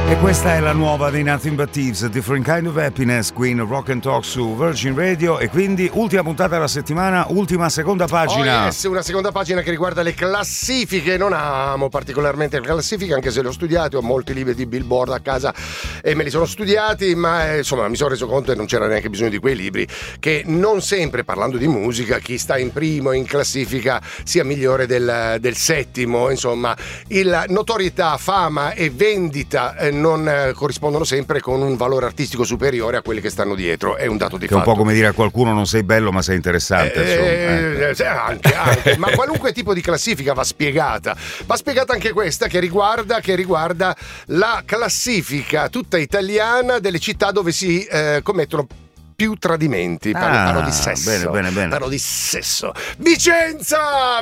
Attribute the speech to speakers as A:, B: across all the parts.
A: E questa è la nuova dei Nothing But Thieves, Different Kind of Happiness, qui in Rock and Talk su Virgin Radio. E quindi ultima puntata della settimana, ultima seconda pagina.
B: Oh yes, una seconda pagina che riguarda le classifiche. Non amo particolarmente le classifiche, anche se le ho studiate, ho molti libri di Billboard a casa e me li sono studiati, ma insomma mi sono reso conto, e non c'era neanche bisogno di quei libri, che non sempre, parlando di musica, chi sta in primo in classifica sia migliore del settimo. Insomma, notorietà, fama e vendita non corrispondono sempre con un valore artistico superiore a quelli che stanno dietro. È un dato di
A: fatto. È un po' come dire a qualcuno non sei bello ma sei interessante.
B: Anche. Ma qualunque tipo di classifica va spiegata. Va spiegata anche questa che riguarda la classifica tutta italiana delle città dove si commettono più tradimenti. Parlo di sesso.
A: Bene.
B: Parlo di sesso. Vicenza,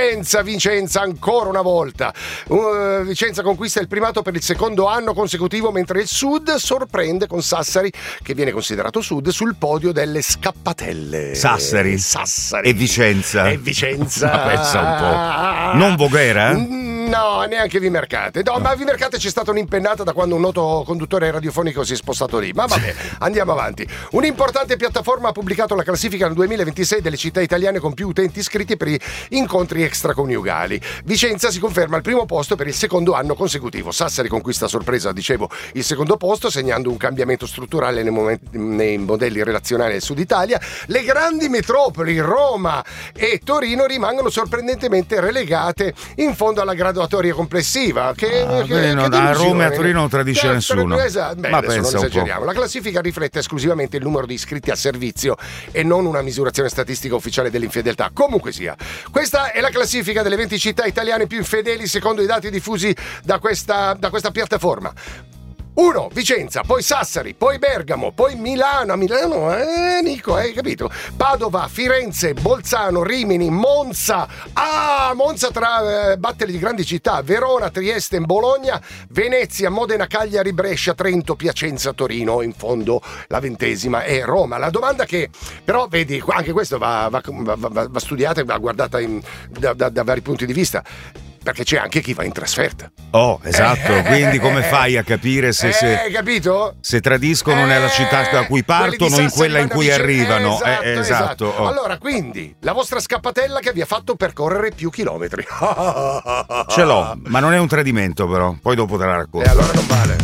B: ancora una volta. Vicenza conquista il primato per il secondo anno consecutivo, mentre il Sud sorprende con Sassari, che viene considerato Sud, sul podio delle scappatelle.
A: Sassari. E Vicenza. Ma pensa un po'. Non Voghera?
B: No, neanche Vimercate. No, ma a Vimercate c'è stata un'impennata da quando un noto conduttore radiofonico si è spostato lì. Ma vabbè, andiamo avanti. Un'importante piattaforma ha pubblicato la classifica nel 2026 delle città italiane con più utenti iscritti per gli incontri extraconiugali. Vicenza si conferma al primo posto per il secondo anno consecutivo. Sassari conquista a sorpresa, dicevo, il secondo posto, segnando un cambiamento strutturale nei modelli relazionali del Sud Italia. Le grandi metropoli, Roma e Torino, rimangono sorprendentemente relegate in fondo alla graduatoria complessiva.
A: A Roma e a Torino non tradisce nessuno.
B: Ma pensa un po'. La classifica riflette esclusivamente il numero di iscritti a servizio e non una misurazione statistica ufficiale dell'infedeltà. Comunque sia, questa è la classifica delle 20 città italiane più infedeli secondo i dati diffusi da questa piattaforma. 1. Vicenza, poi Sassari, poi Bergamo, poi Milano, Nico, hai capito? Padova, Firenze, Bolzano, Rimini, Monza. Monza tra batteri di grandi città, Verona, Trieste, Bologna, Venezia, Modena, Cagliari, Brescia, Trento, Piacenza, Torino. In fondo la 20ª è Roma. La domanda che però vedi, anche questo va studiata e va guardata da vari punti di vista, perché c'è anche chi va in trasferta.
A: Oh, esatto, quindi come fai a capire se
B: capito?
A: Se tradiscono nella città da cui partono o in quella in cui arrivano. Esatto. Oh.
B: Allora, quindi, la vostra scappatella che vi ha fatto percorrere più chilometri.
A: Ce l'ho, ma non è un tradimento però, poi dopo te la racconto.
B: Allora non vale.